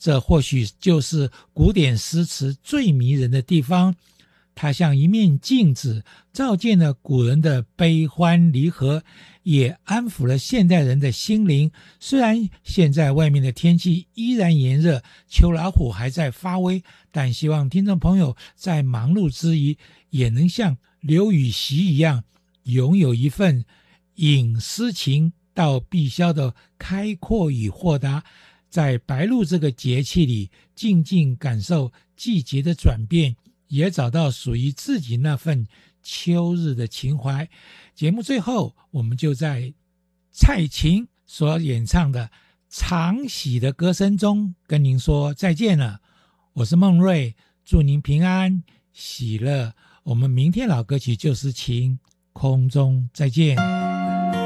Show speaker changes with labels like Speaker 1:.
Speaker 1: 这或许就是古典诗词最迷人的地方。它像一面镜子，照见了古人的悲欢离合，也安抚了现代人的心灵。虽然现在外面的天气依然炎热，秋老虎还在发威，但希望听众朋友在忙碌之余，也能像刘禹锡一样，拥有一份引诗情到碧霄的开阔与豁达，在白露这个节气里，静静感受季节的转变，也找到属于自己那份秋日的情怀。节目最后，我们就在蔡琴所演唱的《长喜》的歌声中跟您说再见了。我是孟瑞，祝您平安喜乐。我们明天老歌曲就是情，空中再见。